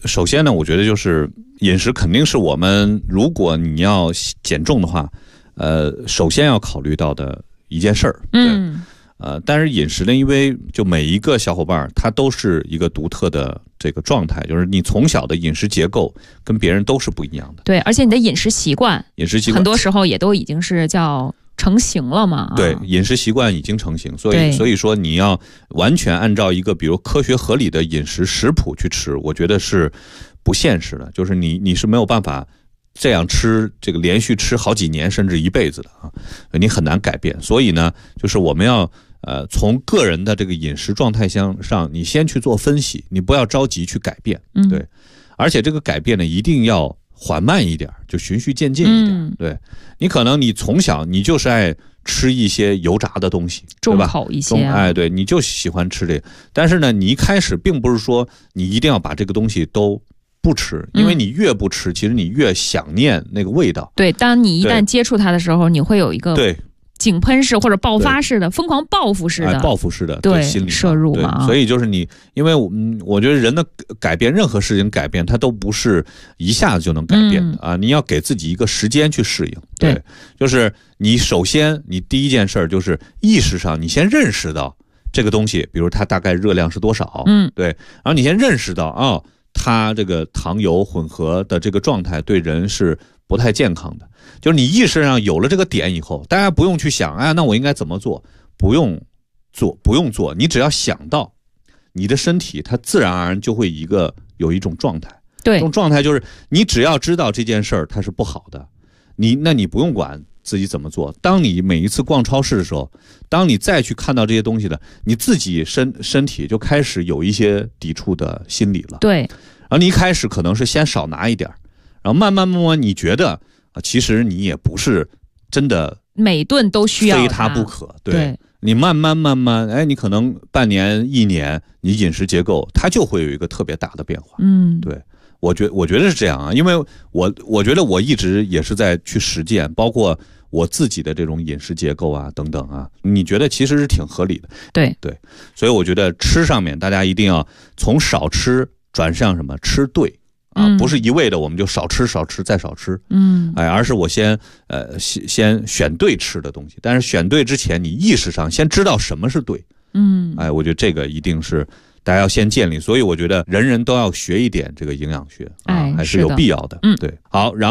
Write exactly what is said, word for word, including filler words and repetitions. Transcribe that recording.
首先呢，我觉得就是饮食肯定是我们，如果你要减重的话，呃，首先要考虑到的一件事儿。 嗯， 呃，但是饮食呢，因为就每一个小伙伴他都是一个独特的这个状态，就是你从小的饮食结构跟别人都是不一样的。 对，而且你的饮食习惯， 饮食习惯很多时候也都已经是叫成型了嘛。 对，饮食习惯已经成型，所以所以说你要完全按照一个比如科学合理的饮食食谱去吃，我觉得是不现实的，就是你你是没有办法这样吃，这个连续吃好几年甚至一辈子的啊，你很难改变。所以呢，就是我们要呃从个人的这个饮食状态上，你先去做分析，你不要着急去改变，对，而且这个改变呢一定要缓慢一点，就循序渐进一点。嗯、对，你可能你从小你就是爱吃一些油炸的东西， 重口一些、啊， 哎，对，你就喜欢吃这个。但是呢，你一开始并不是说你一定要把这个东西都不吃，因为你越不吃，嗯、其实你越想念那个味道。 对，当你一旦接触它的时候，你会有一个对井喷式或者爆发式的、疯狂报复式的、 哎、报复式的对心理摄入嘛。 所以就是你，因为嗯，我觉得人的改变，任何事情改变，它都不是一下子就能改变的、嗯、啊！你要给自己一个时间去适应。对，对就是你首先，你第一件事就是意识上，你先认识到这个东西，比如它大概热量是多少， 嗯， 对，然后你先认识到啊、哦，它这个糖油混合的这个状态对人是不太健康的。就是你意识上有了这个点以后，大家不用去想，哎，那我应该怎么做？不用做，不用做，你只要想到，你的身体它自然而然就会一个有一种状态。 对， 这种状态就是你只要知道这件事儿它是不好的，你那你不用管自己怎么做。当你每一次逛超市的时候，当你再去看到这些东西的，你自己身身体就开始有一些抵触的心理了。 对， 然后你一开始可能是先少拿一点，然后慢慢慢慢你觉得啊，其实你也不是真的每顿都需要非它不可。对， 对你慢慢慢慢，哎，你可能半年一年，你饮食结构它就会有一个特别大的变化。 嗯， 对，我觉我觉得是这样啊，因为我我觉得我一直也是在去实践，包括我自己的这种饮食结构啊等等啊，你觉得其实是挺合理的。 对对，所以我觉得吃上面大家一定要从少吃转向什么吃对。啊，不是一味的我们就少吃少吃再少吃， 嗯， 哎，而是我先呃先先选对吃的东西，但是选对之前，你意识上先知道什么是对， 嗯， 哎，我觉得这个一定是大家要先建立，所以我觉得人人都要学一点这个营养学啊， 哎， 还是有必要的， 嗯， 对，好，然后。